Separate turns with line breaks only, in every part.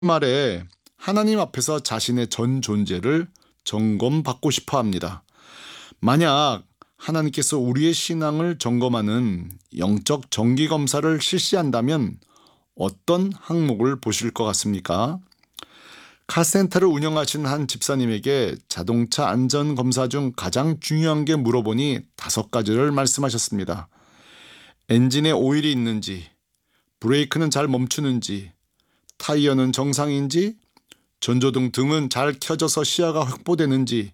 말에 하나님 앞에서 자신의 전 존재를 점검받고 싶어 합니다. 만약 하나님께서 우리의 신앙을 점검하는 영적 정기 검사를 실시한다면 어떤 항목을 보실 것 같습니까? 카센터를 운영하신 한 집사님에게 자동차 안전 검사 중 가장 중요한 게 물어보니 5가지를 말씀하셨습니다. 엔진에 오일이 있는지, 브레이크는 잘 멈추는지, 타이어는 정상인지, 전조등 등은 잘 켜져서 시야가 확보되는지,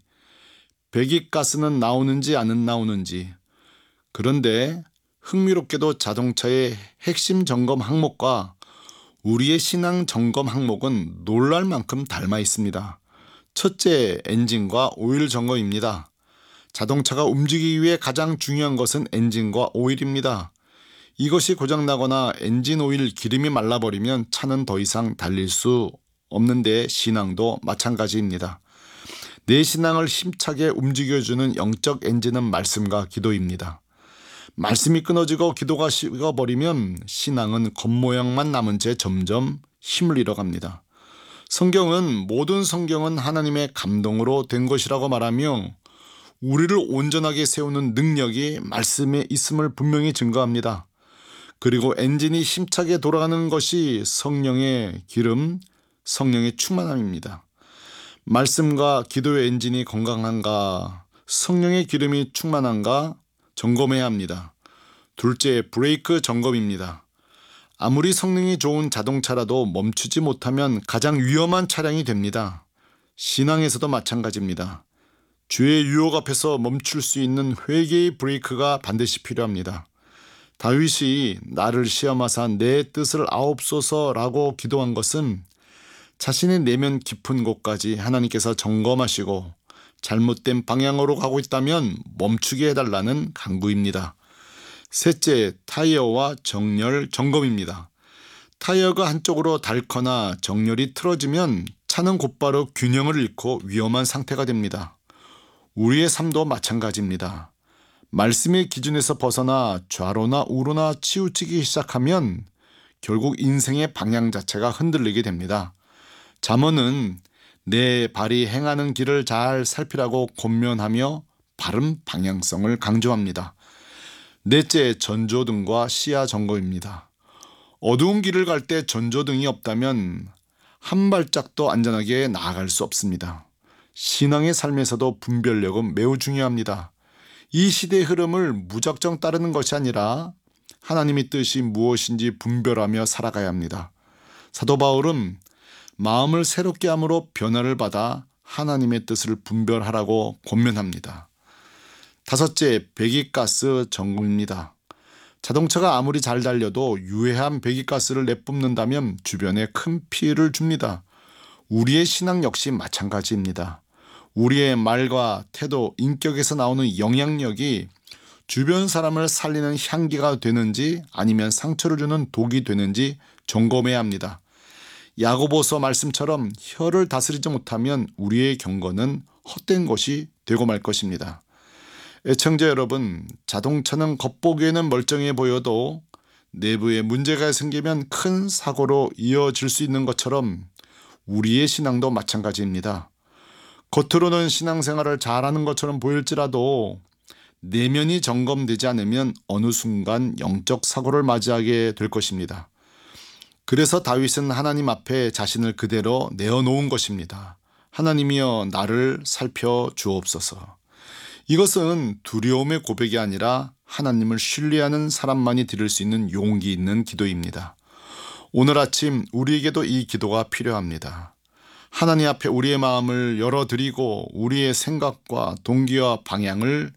배기가스는 나오는지 안 나오는지. 그런데 흥미롭게도 자동차의 핵심 점검 항목과 우리의 신앙 점검 항목은 놀랄 만큼 닮아 있습니다. 첫째, 엔진과 오일 점검입니다. 자동차가 움직이기 위해 가장 중요한 것은 엔진과 오일입니다. 이것이 고장나거나 엔진 오일 기름이 말라버리면 차는 더 이상 달릴 수 없는데 식도 마찬가지입니다. 내 신앙을 힘차게 움직여주는 영적 엔진은 말씀과 기도입니다. 말씀이 끊어지고 기도가 식어버리면 신앙은 겉모양만 남은 채 점점 힘을 잃어갑니다. 모든 성경은 하나님의 감동으로 된 것이라고 말하며 우리를 온전하게 세우는 능력이 말씀에 있음을 분명히 증거합니다. 그리고 엔진이 힘차게 돌아가는 것이 성령의 기름, 성령의 충만함입니다. 말씀과 기도의 엔진이 건강한가, 성령의 기름이 충만한가 점검해야 합니다. 둘째, 브레이크 점검입니다. 아무리 성능이 좋은 자동차라도 멈추지 못하면 가장 위험한 차량이 됩니다. 신앙에서도 마찬가지입니다. 주의 유혹 앞에서 멈출 수 있는 회개의 브레이크가 반드시 필요합니다. 다윗이 나를 시험하사 내 뜻을 아옵소서라고 기도한 것은 자신의 내면 깊은 곳까지 하나님께서 점검하시고 잘못된 방향으로 가고 있다면 멈추게 해달라는 간구입니다. 셋째, 타이어와 정렬 점검입니다. 타이어가 한쪽으로 닳거나 정렬이 틀어지면 차는 곧바로 균형을 잃고 위험한 상태가 됩니다. 우리의 삶도 마찬가지입니다. 말씀의 기준에서 벗어나 좌로나 우로나 치우치기 시작하면 결국 인생의 방향 자체가 흔들리게 됩니다. 잠언은 내 발이 행하는 길을 잘 살피라고 권면하며 바른 방향성을 강조합니다. 넷째, 전조등과 시야 점검입니다. 어두운 길을 갈 때 전조등이 없다면 한 발짝도 안전하게 나아갈 수 없습니다. 신앙의 삶에서도 분별력은 매우 중요합니다. 이 시대의 흐름을 무작정 따르는 것이 아니라 하나님의 뜻이 무엇인지 분별하며 살아가야 합니다. 사도 바울은 마음을 새롭게 함으로 변화를 받아 하나님의 뜻을 분별하라고 권면합니다. 다섯째, 배기가스 점검입니다. 자동차가 아무리 잘 달려도 유해한 배기가스를 내뿜는다면 주변에 큰 피해를 줍니다. 우리의 신앙 역시 마찬가지입니다. 우리의 말과 태도, 인격에서 나오는 영향력이 주변 사람을 살리는 향기가 되는지 아니면 상처를 주는 독이 되는지 점검해야 합니다. 야고보서 말씀처럼 혀를 다스리지 못하면 우리의 경건은 헛된 것이 되고 말 것입니다. 애청자 여러분, 자동차는 겉보기에는 멀쩡해 보여도 내부에 문제가 생기면 큰 사고로 이어질 수 있는 것처럼 우리의 신앙도 마찬가지입니다. 겉으로는 신앙생활을 잘하는 것처럼 보일지라도 내면이 점검되지 않으면 어느 순간 영적 사고를 맞이하게 될 것입니다. 그래서 다윗은 하나님 앞에 자신을 그대로 내어놓은 것입니다. 하나님이여 나를 살펴 주옵소서. 이것은 두려움의 고백이 아니라 하나님을 신뢰하는 사람만이 드릴 수 있는 용기 있는 기도입니다. 오늘 아침 우리에게도 이 기도가 필요합니다. 하나님 앞에 우리의 마음을 열어드리고 우리의 생각과 동기와 방향을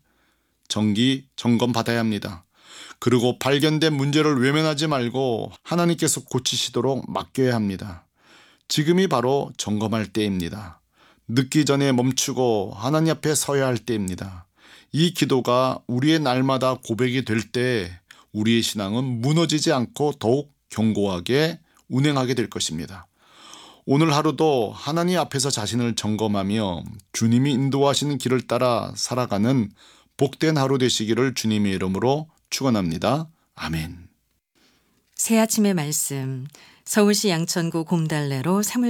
정기 점검받아야 합니다. 그리고 발견된 문제를 외면하지 말고 하나님께서 고치시도록 맡겨야 합니다. 지금이 바로 점검할 때입니다. 늦기 전에 멈추고 하나님 앞에 서야 할 때입니다. 이 기도가 우리의 날마다 고백이 될 때 우리의 신앙은 무너지지 않고 더욱 견고하게 운행하게 될 것입니다. 오늘 하루도 하나님 앞에서 자신을 점검하며 주님이 인도하시는 길을 따라 살아가는 복된 하루 되시기를 주님의 이름으로 축원합니다. 아멘.
새 아침의 말씀, 서울시 양천구 곰달래로